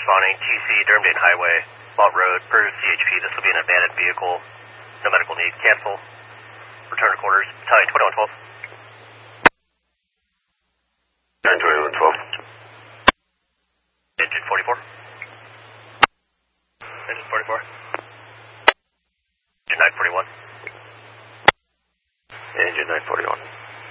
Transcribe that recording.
responding, TC, Durham Highway, Walt Road, per CHP. This will be an abandoned vehicle. No medical need. Cancel. Return to quarters. Battalion 2112. 92112. Engine 44. Engine 44. Engine 941. Engine 941.